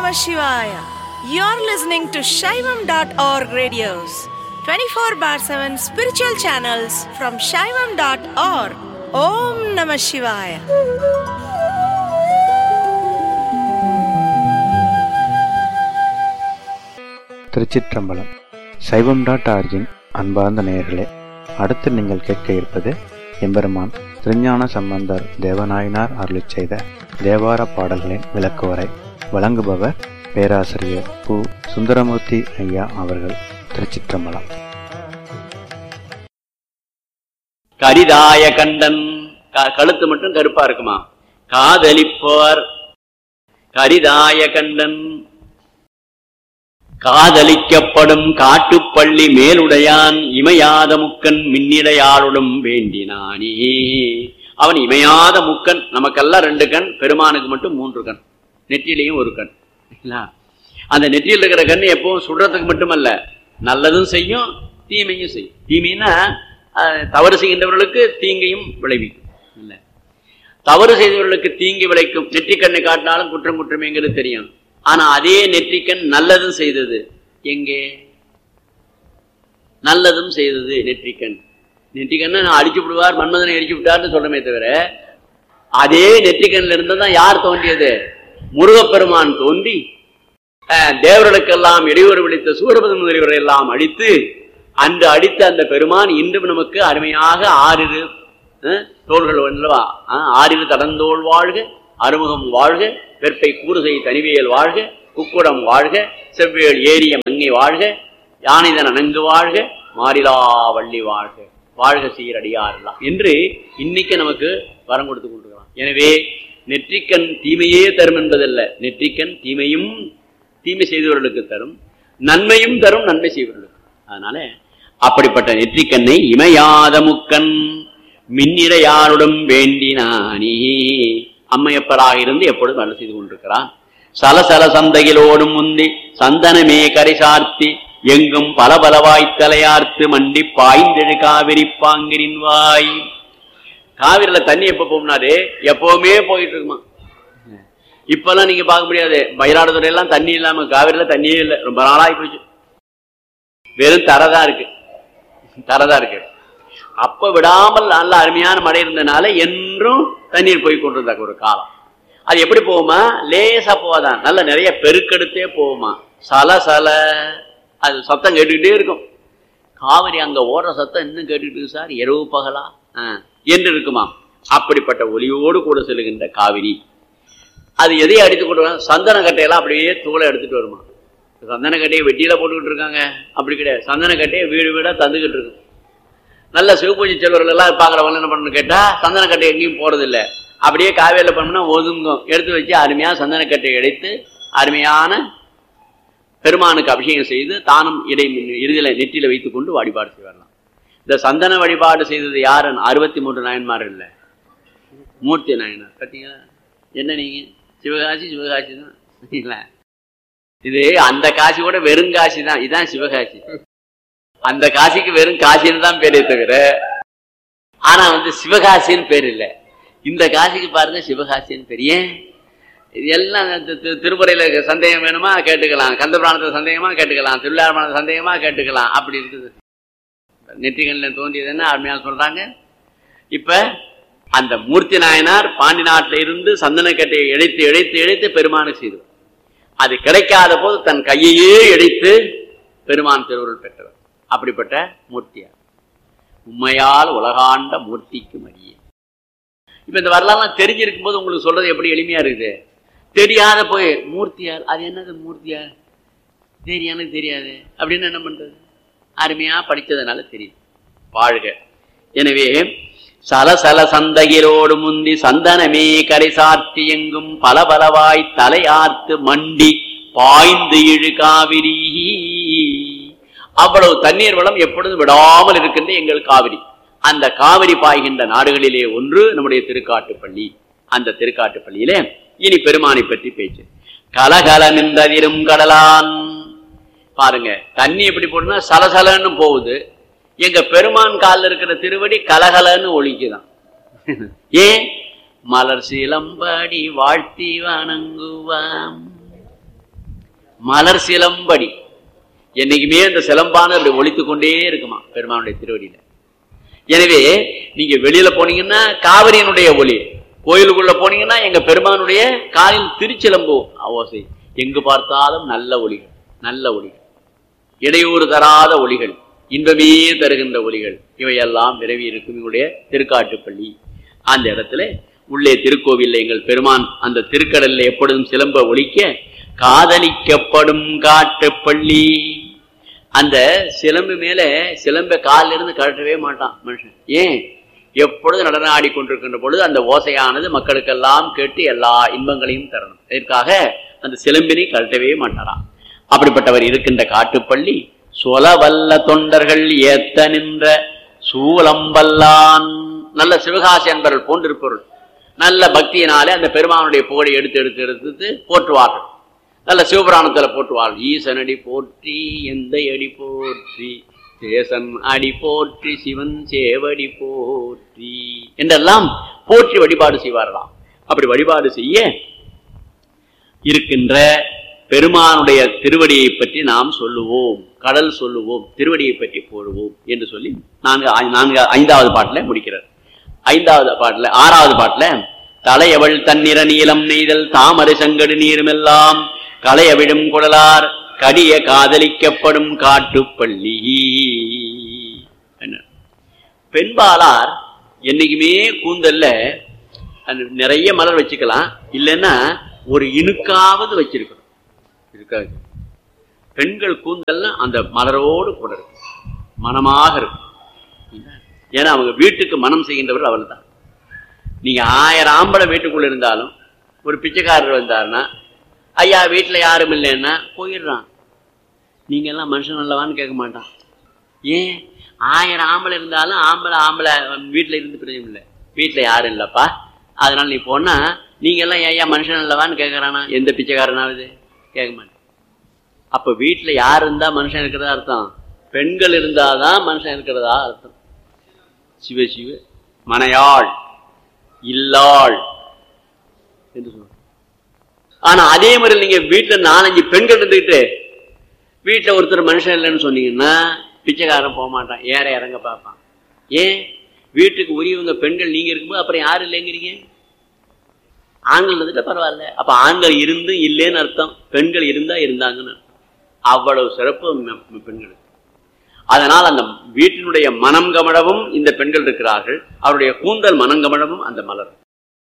Namah Shivaya. You're listening to Shaivam.org radios, 24/7 spiritual channels from Shaivam.org. Om Namah Shivaya. திருச்சிற்றம்பலம். சைவம்.org-இன் அன்பார்ந்த நேயர்களே, அடுத்து நீங்கள் கேட்க இருப்பது எம்பெருமான் திருஞான சம்பந்தர் தேவநாயனார் அருளிச் செய்த தேவார பாடல்களின் விளக்குவரை. வழங்குபவர் பேராசிரியர் பு. சுந்தரமூர்த்தி ஐயா அவர்கள். திருச்சிற்றம்பலம். கரிதாய கண்டன், கழுத்து மட்டும் கருப்பா இருக்குமா, காதலிப்பவர் கரிதாய கண்டன், காதலிக்கப்படும் காட்டுப்பள்ளி மேலுடையான் இமையாத முக்கன் மின்னிடையாளுடன் வேண்டினானே. அவன் இமையாத முக்கன். நமக்கெல்லாம் 2 கண், பெருமானுக்கு மட்டும் 3 கண், நெற்றிலையும் 1 கண். அந்த நெற்றியில் இருக்கிற கண் எப்பவும் சுடுறதுக்கு மட்டுமல்ல, நல்லதும் செய்யும் தீமையும் செய்யும். தீமைன்னா தவறு செய்கின்றவர்களுக்கு தீங்கையும் விளைவிக்கும். இல்ல, தவறு செய்தவர்களுக்கு தீங்கு விளைக்கும். நெற்றிக்கண்ணை காட்டினாலும் குற்றம் குற்றமேங்கிறது தெரியும். ஆனா அதே நெற்றிக்கண் நல்லதும் செய்தது. எங்கே நல்லதும் செய்தது நெற்றிக்கண்? நெற்றிக்கண்ணை நான் அடிச்சு விடுவார், மன்மதனை எரிச்சு விட்டார்னு சொல்றமே தவிர, அதே நெற்றிக்கண்ணில் இருந்துதான் யார் தோன்றியது? முருகப்பெருமான் தோன்றி தேவர்களுக்கெல்லாம் இடையூறு விளித்த சூரபத முதலிவரை எல்லாம் அடித்து, அன்று அடித்த அந்த பெருமான் இன்றும் நமக்கு அருமையாக 6 தோள்கள் அல்லவா, 6 தடந்தோள் வாழ்க, அறுமுகம் வாழ்க, வெற்பை கூறுகை தனிவியல் வாழ்க, குக்குடம் வாழ்க, செவ்வேள் ஏரிய மங்கை வாழ்க, யானைதன் அணங்கு வாழ்க, மாறிலா வள்ளி வாழ்க, வாழ்க சீரடியாரெல்லாம் என்று இன்னைக்கு நமக்கு வரம் கொடுத்து கொண்டிருக்கலாம். எனவே நெற்றிக்கண் தீமையே தரும் என்பதல்ல, நெற்றிக்கண் தீமையும் தீமை செய்தவர்களுக்கு தரும், நன்மையும் தரும் நன்மை செய்வர்களுக்கு. அதனால அப்படிப்பட்ட நெற்றிக்கண்ணை இமையாத முக்கன் மின்னிடையாருடன் வேண்டினானே. அம்மையப்பராக இருந்து எப்பொழுதும் வேலை செய்து கொண்டிருக்கிறான். சலசல சந்தையிலோடும் முந்தி சந்தனமே கரை சார்த்தி எங்கும் பல பலவாய் தலையார்த்து மண்டி பாய்ந்தெழு காவிரி பாங்கிரின் வாய். காவிரியில தண்ணி எப்ப போகும்னாரு, எப்பவுமே போயிட்டு இருக்குமா. இப்பெல்லாம் நீங்க பார்க்க முடியாது. மயிலாடுதுறை எல்லாம் தண்ணி இல்லாம, காவிரியில தண்ணியே இல்லை, ரொம்ப நாளாகி போச்சு. வெறும் தரதா இருக்கு, தரதா இருக்கு. அப்ப விடாமல் நல்ல அருமையான மழை இருந்தனால என்றும் தண்ணீர் போய் கொண்டிருந்த ஒரு காலம். அது எப்படி போகுமா? லேசா போவாதான், நல்ல நிறைய பெருக்கெடுத்தே போகுமா. சல சல அது சத்தம் கேட்டுக்கிட்டே இருக்கும். காவிரி அங்க ஓடுற சத்தம் இன்னும் கேட்டுக்கிட்டு இருக்கு சார், இரவு பகலா என்று இருக்குமா. அப்படிப்பட்ட ஒலியோடு கூட செல்லுகின்ற காவிரி அது எதையும் அடித்து கொண்டு வரும்? சந்தன கட்டையெல்லாம் அப்படியே தூளை எடுத்துட்டு வருமா. சந்தன கட்டையை வெட்டியில போட்டுக்கிட்டு இருக்காங்க, அப்படி கிடையாது. சந்தன கட்டையை வீடு வீடா தந்துகிட்டு இருக்கு. நல்ல சிவபூஜை செல்வர்கள் எல்லாம் பார்க்குறவங்க என்ன பண்ணணும்னு கேட்டா, சந்தனக்கட்டை எங்கேயும் போறதில்லை, அப்படியே காவேரியில் பண்ணோம்னா ஒதுங்கும். எடுத்து வச்சு அருமையான சந்தனக்கட்டை எடுத்து அருமையான பெருமானுக்கு அபிஷேகம் செய்து தானும் இறுதியில் நெற்றியில வைத்துக் கொண்டு வழிபாடு செய்வாரலாம். இந்த சந்தன வழிபாடு செய்தது யாருன்னு 63 நாயன்மார் இல்லை, மூர்த்தி நாயனார். பார்த்தீங்களா? என்ன நீங்க சிவகாசி சிவகாசி தான் இல்ல, இது அந்த காசி கூட வெறும் காசி தான். இதுதான் சிவகாசி. அந்த காசிக்கு வெறும் காசின்னு தான் பேரே தவிர, ஆனா சிவகாசின்னு பேர் இல்லை. இந்த காசிக்கு பாருங்க சிவகாசின்னு பெரிய. இது எல்லாம் திருமுறையில சந்தேகம் வேணுமா கேட்டுக்கலாம், கந்தபுராணத்துல சந்தேகமா கேட்டுக்கலாம், திருவிழாமான சந்தேகமா கேட்டுக்கலாம். அப்படி இருக்குது. நெற்றிகண்ணில் தோன்றியதுன்னா அருமையாக சொல்றாங்க. இப்ப அந்த மூர்த்தி நாயனார் பாண்டி நாட்டில இருந்து சந்தனக்கட்டையை இழைத்து இழைத்து இழைத்து பெருமானுக்கு செய்து, அது கிடைக்காத போது தன் கையையே இழைத்து பெருமான் திருவருள் பெற்றவர். அப்படிப்பட்ட மூர்த்தியார். உண்மையால் உலகாண்ட மூர்த்திக்கு மரியே. இப்ப இந்த வரலாறு தெரிஞ்சிருக்கும் போது உங்களுக்கு சொல்றது எப்படி எளிமையா இருக்குது. தெரியாத போய் மூர்த்தியார், அது என்னது மூர்த்தியார் எனக்கு தெரியாது அப்படின்னு என்ன பண்றது? அருமையா படித்ததுனால தெரியுது. வாழ்க. எனவே சலசல சந்தையிலோடு முந்தி சந்தனமே கரை சார்த்தி எங்கும் பல பலவாய் தலையார்த்து மண்டி பாய்ந்து இழு காவிரி. அவ்வளவு தண்ணீர் வளம் எப்பொழுதும் விடாமல் இருக்கின்ற எங்கள் காவிரி. அந்த காவிரி பாய்கின்ற நாடுகளிலே ஒன்று நம்முடைய திருக்காட்டுப்பள்ளி. அந்த திருக்காட்டுப்பள்ளியிலே இனி பெருமானை பற்றி பேச்சு. கலகல நின்றதிரும் கடலான். பாருங்க, தண்ணி எப்படி போடுனா சலசலன்னு போகுது. எங்க பெருமான் காலில் இருக்கிற திருவடி கலகலன்னு ஒழிக்குதான். ஏன்? மலர் சிலம்படி வாழ்த்தி வணங்குவாம். மலர் சிலம்படி. என்னைக்குமே அந்த சிலம்பான அப்படி ஒலித்து கொண்டே இருக்குமா பெருமானுடைய திருவடியில. எனவே நீங்க வெளியில போனீங்கன்னா காவிரியினுடைய ஒலி, கோயிலுக்குள்ள போனீங்கன்னா எங்க பெருமானுடைய காலில் திருச்சிலம்பு ஓசை. எங்கு பார்த்தாலும் நல்ல ஒலிகள், நல்ல ஒலிகள், இடையூறு தராத ஒலிகள், இன்பமே தருகின்ற ஒலிகள், இவையெல்லாம் விரவி இருக்கும் எங்களுடைய திருக்காட்டுப்பள்ளி. அந்த இடத்துல உள்ளே திருக்கோவில்ல எங்கள் பெருமான் அந்த திருக்கடல்ல எப்பொழுதும் சிலம்ப ஒலிக்க காதலிக்கப்படும் காட்டுப்பள்ளி. அந்த சிலம்பு மேல சிலம்ப காலில் இருந்து கழட்டவே மாட்டான் மனுஷன். ஏன்? எப்பொழுது நடனம் ஆடிக்கொண்டிருக்கின்ற பொழுது அந்த ஓசையானது மக்களுக்கெல்லாம் கேட்டு எல்லா இன்பங்களையும் தரணும். இதற்காக அந்த சிலம்பினை கழட்டவே மாட்டாராம். அப்படிப்பட்டவர் இருக்கின்ற காட்டுப்பள்ளி சொலவல்ல தொண்டர்கள் ஏத்த நின்ற சூலம்பல்லான். நல்ல சிவகாசி அன்பர்கள் போன்றிருப்பவர்கள் நல்ல பக்தியினாலே அந்த பெருமானுடைய புகழை எடுத்து எடுத்து எடுத்து போற்றுவார்கள். நல்ல சிவபுராணத்துல போற்றுவார்கள். ஈசன் அடி போற்றி, எந்த அடி போற்றி, தேசன் அடி போற்றி, சிவன் சேவடி போற்றி என்றெல்லாம் போற்றி வழிபாடு செய்வார்களாம். அப்படி வழிபாடு செய்ய இருக்கின்ற பெருமானுடைய திருவடியை பற்றி நாம் சொல்லுவோம், கடல் சொல்லுவோம், திருவடியை பற்றி போடுவோம் என்று சொல்லி ஐந்தாவது பாட்டுல முடிக்கிறார். ஐந்தாவது பாட்டுல ஆறாவது பாட்டுல தலையவள் தன்னிற நீலம் நெய்தல் தாமரை சங்கடு நீருமெல்லாம் களையவிடும் குடலார் கடிய காதலிக்கப்படும் காட்டுப்பள்ளி. பெண்பாளார் என்னைக்குமே கூந்தல்ல நிறைய மலர் வச்சுக்கலாம், இல்லைன்னா ஒரு இனுக்காவது வச்சிருக்கணும். இருக்காது. பெண்கள் கூந்தல்னா அந்த மலரோடு கூட இருக்கும், மனமாக இருக்கும். ஏன்னா அவங்க வீட்டுக்கு மனம் செய்கின்றவர்கள் அவள் தான். நீங்க 1000 ஆம்பளை வீட்டுக்குள்ள இருந்தாலும் ஒரு பிச்சைக்காரர் வந்தாருன்னா ஐயா வீட்டுல யாரும் இல்லைன்னா போயிடுறான். நீங்க எல்லாம் மனுஷன் அல்லவான்னு கேட்க மாட்டான். ஏன்? 1000 ஆம்பளை இருந்தாலும் ஆம்பளை வீட்டுல இருந்து பிரயோஜனம் இல்லை, வீட்டுல யாரும் இல்லப்பா, அதனால நீ போனா நீங்க எல்லாம் ஐயா மனுஷன் அல்லவான்னு கேட்கறானா? எந்த பிச்சைக்காரனாவது கேட்க மாட்டேன். அப்ப வீட்டுல யார் இருந்தா மனுஷன் இருக்கிறதா அர்த்தம்? பெண்கள் இருந்தாதான் மனுஷன் இருக்கிறதா அர்த்தம். சிவ சிவ மனையாள் இல்லாள் என்று சொல்ற. ஆனா அதே மாதிரி நீங்க வீட்டுல 4-5 பெண்கள் இருந்துகிட்டு வீட்டுல ஒருத்தர் மனுஷன் இல்லைன்னு சொன்னீங்கன்னா பிச்சைக்காரன் போக மாட்டான், ஏற இறங்க பார்ப்பான். ஏன்? வீட்டுக்கு உரியவங்க பெண்கள் நீங்க இருக்கும்போது அப்புறம் யாரும் இல்லைங்கிறீங்க? ஆண்கள் இருந்துட்டா பரவாயில்ல. அப்ப ஆண்கள் இருந்து இல்லைன்னு அர்த்தம், பெண்கள் இருந்தா இருந்தாங்கன்னு அர்த்தம். அவ்வளவு சிறப்பு பெண்களுக்கு. அதனால் அந்த வீட்டினுடைய மனம் கமழவும் இந்த பெண்கள் இருக்கிறார்கள், அவருடைய கூந்தல் மனம் கமழவும் அந்த மலர்.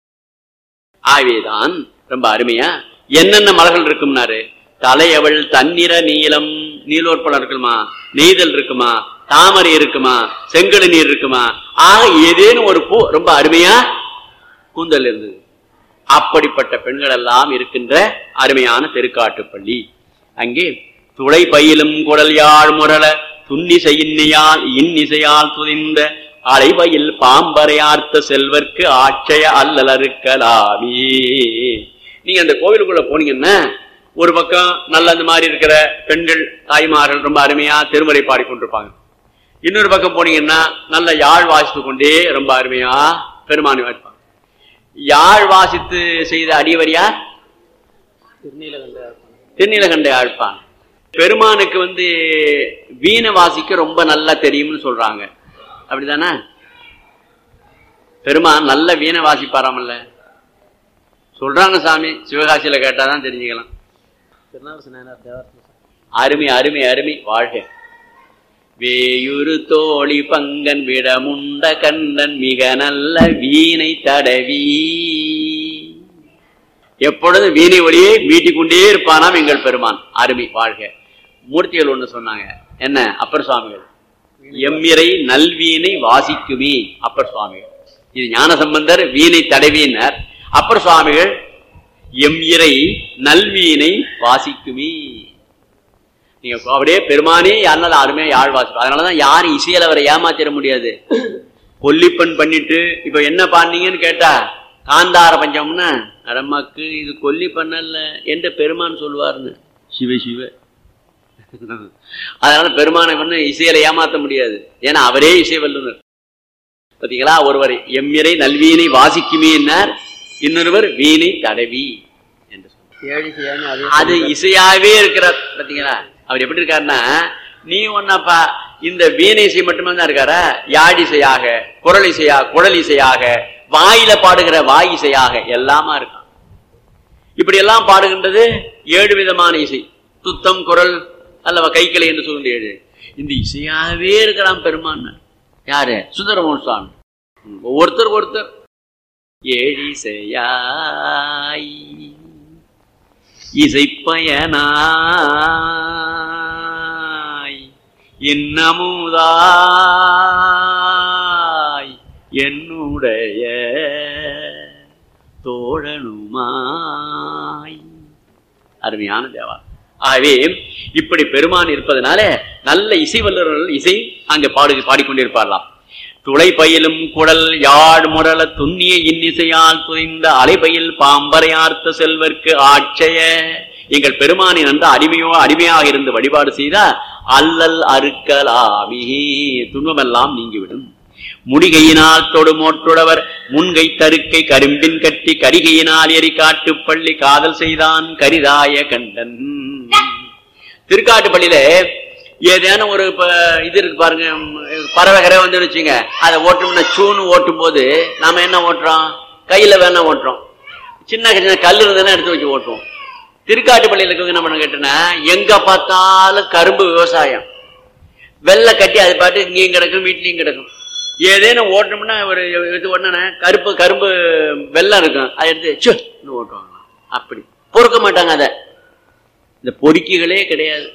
ஆகவேதான் ரொம்ப அருமையா என்னென்ன மலர்கள் இருக்கும்னாரு. தலையவள் தன்னிற நீலம், நீலோற்பலம் இருக்குமா, நெய்தல் இருக்குமா, தாமரை இருக்குமா, செங்கடு நீர் இருக்குமா, ஆக ஏதேனும் ஒரு பூ ரொம்ப அருமையா கூந்தல் இருந்தது. அப்படிப்பட்ட பெண்கள் எல்லாம் இருக்கின்ற அருமையான திருக்காட்டுப்பள்ளி. அங்கே துளை பயிலும் குடல் யாழ் முரள துன்னிசையால் இன்னிசையால் துதிந்த அலைவயில் பாம்பரையார்த்த செல்வர்க்கு ஆட்சய அல்லலருக்கலாமே. நீங்க அந்த கோவிலுக்குள்ள போனீங்கன்னா ஒரு பக்கம் நல்ல அந்த மாதிரி இருக்கிற பெண்கள் தாய்மார்கள் ரொம்ப அருமையா திருமுறை பாடிக்கொண்டிருப்பாங்க. இன்னொரு பக்கம் போனீங்கன்னா நல்ல யாழ் வாசித்து கொண்டே ரொம்ப அருமையா பெருமானை வாசிப்பாங்க. யாழ் வாசித்து செய்த அடியவர் யார்? திருநீலகண்ட யாழ்ப்பான். பெருமானுக்கு வீணை வாசிக்க ரொம்ப நல்லா தெரியும்னு சொல்றாங்க, அப்படிதானே? பெருமான் நல்ல வீணை வாசிப்பாராமல்ல சொல்றாங்க சாமி. சிவகாசியில கேட்டாதான் தெரிஞ்சுக்கலாம். அருமை அருமை அருமை. வாழ்க. வேயுரு தோழி பங்கன் விடமுண்ட கண்டன் மிக நல்ல வீணை தடவி. எப்பொழுது வீணை ஒளியை மீட்டிக்கொண்டே இருப்பானாம் எங்கள் பெருமான். அருமை. வாழ்க. மூர்த்திகள் ஒண்ணு சொன்னாங்க. என்ன? அப்பர் சுவாமிகள் எம்மிரை நல்வீணை வாசிக்குமே அப்பர் சுவாமிகள். இது ஞானசம்பந்தர் வீணை தடவினர். அப்பர் சுவாமிகள் எம்மிரை நல்வீணை வாசிக்குமே. நீங்க அப்படியே பெருமானே யாருனால அருமையா யாழ் வாசிப்பா. அதனாலதான் யாரும் இசையில அவரை ஏமாத்திட முடியாது. கொல்லிப்பன் பண்ணிட்டு இப்ப என்ன பாண்டீங்கன்னு கேட்டா காந்தார பஞ்சம்னா அடமாக்கு இது கொல்லிப்பண்ணல்ல என்று பெருமான் சொல்லுவார்னு. சிவ சிவ. அதனால பெருமானை இசையில ஏமாத்த முடியாது. ஏன்னா அவரே இசை வல்லுனர். பாத்தீங்களா? ஒருவர் எம்மிரை நல்வீணை வாசிக்குமே என்னார், இன்னொருவர் வீணை தடவி என்று சொன்னார். அது இசையாவே இருக்கிறார். பாத்தீங்களா அவர் எப்படி இருக்காருன்னா, நீ ஒன்னப்பா இந்த வீணை இசை மட்டுமே தான் இருக்காரா, யாழிசையாக, குரல் இசையாக, குழல் இசையாக, வாயில பாடுகிற வாய் இசையாக எல்லாமா இருக்கான். இப்படி எல்லாம் பாடுகின்றது 7 விதமான இசை. துத்தம், குரல் அல்லவா, கைக்கிளை என்று சொல்லுங்க 7. இந்த இசையாகவே இருக்கிறான் பெருமான். யாரு? சுந்தரமோகன் சுவாமி. ஒவ்வொருத்தர் ஒருத்தர் ஏழிசையாய் இசைப்பயனாய் இன்னமுதாய் என்னுடைய தோழனுமாய். அருமையான தேவா. ஆகவே இப்படி பெருமான் இருப்பதனால நல்ல இசை வல்லுநர்கள் இசை அங்கே பாடிக்கொண்டிருப்பாரலாம். துளை பயிலும் குடல் யாழ் முரள துண்ணிய இன்னிசையால் துணிந்த அலைபயில் பாம்பரையார்த்த செல்வர்க்கு ஆட்சய. எங்கள் பெருமானின் அந்த அடிமையாக இருந்து வழிபாடு செய்தா அல்லல் அறுக்கலாமே, துன்பமெல்லாம் நீங்கிவிடும். முடிகையினால் தொடுமோட்டுடவர் முன்கை தருக்கை கரும்பின் கட்டி கரிகையினால் எரி காட்டு பள்ளி காதல் செய்தான் கரிதாய கண்டன். திருக்காட்டுப்பள்ளியில ஏதேனும் ஒரு இது இருக்கு பாருங்க, பறவைகரை வந்து வச்சுங்க, அதை ஓட்டணும்னா சூன்னு ஓட்டும் போது நாம என்ன ஓட்டுறோம்? கையில வேணா ஓட்டுறோம். சின்ன சின்ன கல் இருந்ததுன்னா எடுத்து வச்சு ஓட்டுவோம். திருக்காட்டுப்பள்ளியில இருக்கவங்க என்ன பண்ண கேட்டேன்னா, எங்க பார்த்தாலும் கரும்பு விவசாயம், வெள்ளை கட்டி அது பாட்டு இங்கேயும் கிடக்கும் வீட்லயும் கிடக்கும். ஏதேனும் ஓட்டணும்னா ஒரு இது ஒண்ணு கரும்பு வெள்ளம் இருக்கும், அதை எடுத்து ஓட்டுவாங்க. அப்படி பொறுக்க மாட்டாங்க. அதை இந்த பொறுக்கிகளே கிடையாது,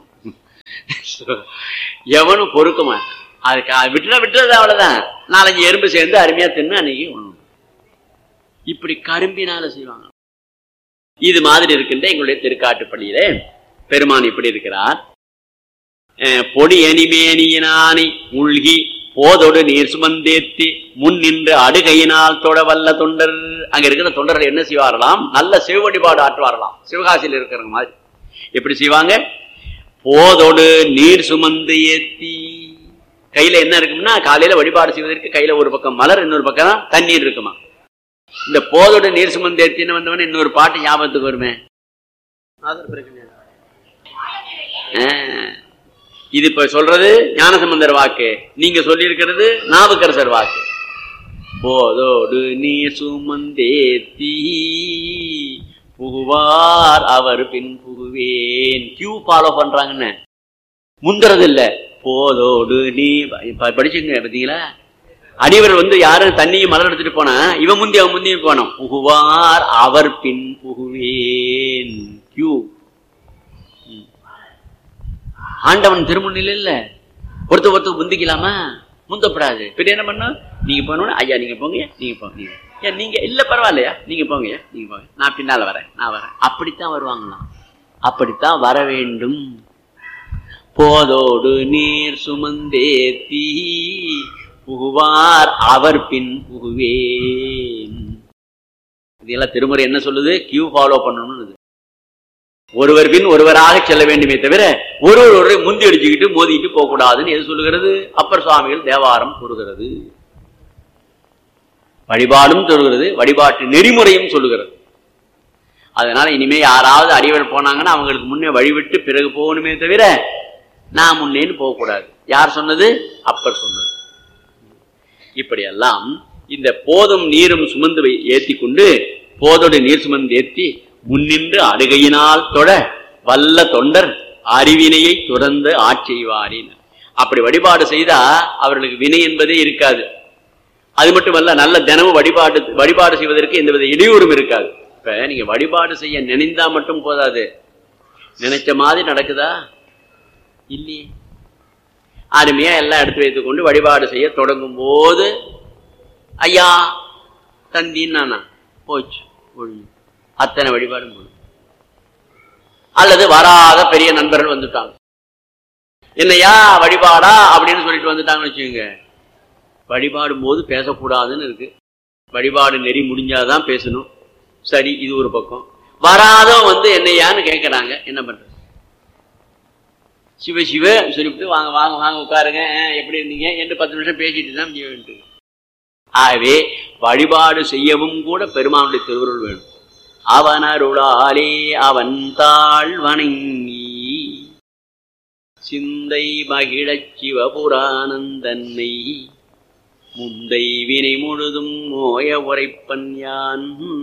எவனும் பொறுக்க மாட்டான். அதுக்கு விட்டுறது அவ்வளவுதான். 4-5 எறும்பு சேர்ந்து அருமையா தின்னு அன்னைக்கு ஒண்ணு இப்படி கரும்பினால செய்வாங்க. இது மாதிரி இருக்கின்ற எங்களுடைய திருக்காட்டுப்பள்ளியிலே பெருமான் இப்படி இருக்கிறார். பொடி அணிமேனியினானி மூழ்கி போதோடு நீர் சுமந்தேத்தி முன் நின்று அடுகையினால் தொட வல்ல தொண்டர். அங்க இருக்கிற தொண்டர்கள் என்ன செய்வாரலாம்? நல்ல சிவ வழிபாடு ஆற்றுவாரலாம். சிவகாசியில் இருக்கிற மாதிரி எப்படி செய்வாங்க? போதோடு நீர் சுமந்து ஏத்தி, கையில என்ன இருக்கும்னா காலையில வழிபாடு செய்வதற்கு கையில ஒரு பக்கம் மலர், இன்னொரு பக்கம் தண்ணீர் இருக்குமா. இந்த போதோடு நீர் சுமந்து ஏத்தின்னு வந்தவன இன்னொரு பாட்டு ஞாபகத்துக்கு வருமே. இது இப்ப சொல்றது ஞானசம்பந்தர் வாக்கு, நீங்க சொல்லி இருக்கிறது நாவுக்கரசர் வாக்கு. போதோடு நீர் சுமந்தேத்தி புகுவார் அவர் பின் புகுவேன். கியூ ஃபாலோ பண்றாங்கன்னு முந்துறது இல்ல. போதோடு நீ படிச்சுங்க. பாத்தீங்களா, அடிவர் வந்து யாரும் தண்ணியும் மலர் எடுத்துட்டு போனா இவன் முந்தி அவன் முந்தி போனோம். புகுவார் அவர் பின் புகுவேன். கியூ. ஆண்டவன் திருமுன்னில இல்ல, ஒருத்தருக்கு முந்திக்கலாமா? முந்தப்படாது. பின்ன என்ன பண்ண, நீங்க போனோட ஐயா நீங்க போங்க, நீங்க போங்க, ஏன் நீங்க இல்ல பரவாயில்லையா, நீங்க போங்க, நீங்க போங்க, நான் பின்னால வரேன், நான் வரேன். அப்படித்தான் வருவாங்களாம். அப்படித்தான் வர வேண்டும். போதோடு நீர் சுமந்தேத்தி புகுவார் அவர் பின் புகுவேன். இதெல்லாம் திருமுறை என்ன சொல்லுது? கியூ ஃபாலோ பண்ணணும்னு. ஒருவர் பின் ஒருவராக செல்ல வேண்டுமே தவிர ஒருவரை முந்தி அடிச்சுக்கிட்டு மோதிக்கிட்டு போக கூடாதுன்னு எது சொல்லுகிறது? அப்பர் சுவாமிகள் தேவாரம் கூறுகிறது. வழிபாடும் சொல்லுகிறது, வழிபாட்டு நெறிமுறையும் சொல்லுகிறது. அதனால இனிமே யாராவது அறிவர் போனாங்கன்னா அவங்களுக்கு முன்னே வழிவிட்டு பிறகு போகணுமே தவிர நான் முன்னேன்னு போகக்கூடாது. யார் சொன்னது? அப்பர் சொன்னது. இப்படியெல்லாம் இந்த போதும் நீரும் சுமந்து ஏத்தி கொண்டு போதோடு நீர் சுமந்து ஏத்தி முன்னின்று அடுகையினால் தொட வல்ல தொண்டர் அறிவினையை துறந்து ஆட்சிவாரின். அப்படி வழிபாடு செய்தா அவர்களுக்கு வினை என்பதே இருக்காது. அது மட்டுமல்ல, நல்ல தினமும் வழிபாடு செய்வதற்கு எந்தவித இடையூறும் இருக்காது. இப்ப நீங்க வழிபாடு செய்ய நினைந்தா மட்டும் போதாது, நினைச்ச மாதிரி நடக்குதா இல்லையே. அருமையா எல்லாம் எடுத்து வைத்துக் கொண்டு வழிபாடு செய்ய தொடங்கும் போது ஐயா தந்தின்னா போச்சு, அத்தனை வழிபாடும் போடும். அல்லது வராத பெரிய நண்பர்கள் வந்துட்டாங்க, என்னையா வழிபாடா அப்படின்னு சொல்லிட்டு வந்துட்டாங்கன்னு வச்சுக்கோங்க. வழிபாடும் போது பேசக்கூடாதுன்னு இருக்கு. வழிபாடு நெறி முடிஞ்சாதான் பேசணும். சரி, இது ஒரு பக்கம். வராதவன் வந்து என்னையான்னு கேட்கறாங்க, என்ன பண்றது? சிவ சிவ சொல்லிவிட்டு வாங்க வாங்க வாங்க உட்காருங்க, எப்படி இருந்தீங்க என்று 10 நிமிஷம் பேசிட்டு தான் முடியும். ஆகவே வழிபாடு செய்யவும் கூட பெருமானுடைய திருவருள் வேணும். அவன் அருளாலே அவன் தாழ் வணங்கி சிந்தை மகிழச் சிவபுராணந்தன்னை முந்தை வினை முழுதும் நோய உரைப்பன் யான்.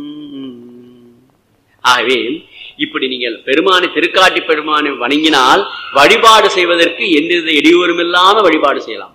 ஆகவே இப்படி நீங்கள் பெருமானை, திருக்காட்டி பெருமானை வணங்கினால் வழிபாடு செய்வதற்கு எந்த இடையூறும் இல்லாம வழிபாடு செய்யலாம்.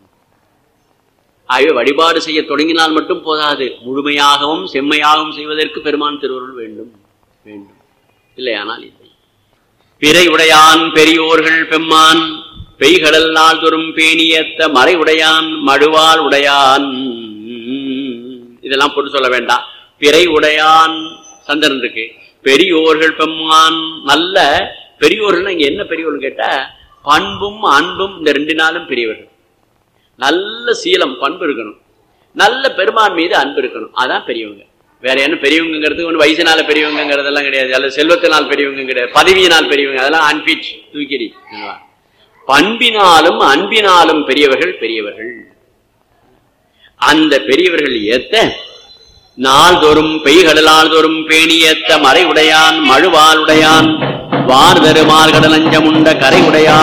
ஆகவே வழிபாடு செய்ய தொடங்கினால் மட்டும் போதாது, முழுமையாகவும் செம்மையாகவும் செய்வதற்கு பெருமான் திருவருள் வேண்டும் வேண்டும். இல்லையானால் இல்லை. பிறை உடையான் பெரியோர்கள் பெம்மான் பெய்கடல் நாள் தோறும் பேணியத்த மறை உடையான் மடுவாள் உடையான். இதெல்லாம் போட்டு சொல்ல வேண்டாம். பிறை உடையான் சந்திரன் இருக்கு. பெரியோர்கள் பெம்மான், நல்ல பெரியோர்கள். இங்க என்ன பெரியோர்கள் கேட்டா பண்பும் அன்பும், இந்த 2 நாளும் பெரியவர்கள். நல்ல சீலம் பண்பு இருக்கணும், நல்ல பெருமான் மீது அன்பு இருக்கணும், அதான் பெரியவங்க. வேற என்ன பெரியவங்கிறது ஒன்று வயசுனால பெரியவங்கிறதெல்லாம் கிடையாது, அல்லது செல்வத்தினால் பெரியவங்க கிடையாது, பதவியினால் பெரியவங்க, அதெல்லாம் அன்பிட் தூக்கிடி. பண்பினாலும் அன்பினாலும் பெரியவர்கள் பெரியவர்கள். அந்த பெரியவர்கள் ஏத்த நாள்தோறும் பெய்கடலால் தோறும் பேணியத்த மறை உடையான் மழுவால் உடையான் வார்தருமால் கடலஞ்சமுண்ட கரை உடையான்